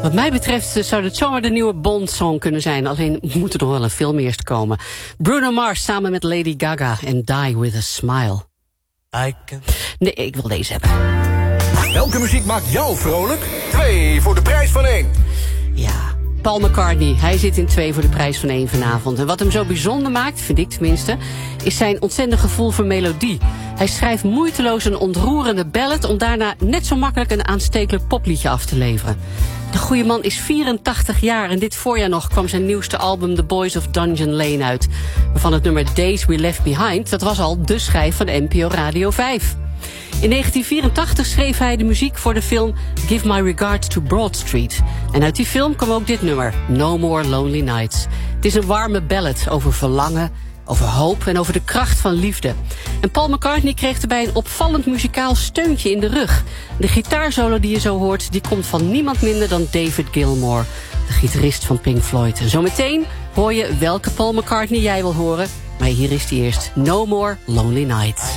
Wat mij betreft zou dit zomaar de nieuwe Bond-song kunnen zijn. Alleen moet er nog wel een film eerst komen. Bruno Mars samen met Lady Gaga en Die With A Smile. Nee, ik wil deze hebben. Welke muziek maakt jou vrolijk? 2 voor de prijs van 1. Ja, Paul McCartney. Hij zit in 2 voor de prijs van 1 vanavond. En wat hem zo bijzonder maakt, vind ik tenminste, is zijn ontzettende gevoel voor melodie. Hij schrijft moeiteloos een ontroerende ballad om daarna net zo makkelijk een aanstekelijk popliedje af te leveren. De goede man is 84 jaar en dit voorjaar nog kwam zijn nieuwste album The Boys of Dungeon Lane uit. Waarvan het nummer Days We Left Behind, dat was al de schijf van de NPO Radio 5. In 1984 schreef hij de muziek voor de film Give My Regards to Broad Street. En uit die film kwam ook dit nummer, No More Lonely Nights. Het is een warme ballad over verlangen, over hoop en over de kracht van liefde. En Paul McCartney kreeg erbij een opvallend muzikaal steuntje in de rug. De gitaarsolo die je zo hoort, die komt van niemand minder dan David Gilmour, de gitarist van Pink Floyd. En zometeen hoor je welke Paul McCartney jij wil horen. Maar hier is die eerst, No More Lonely Nights.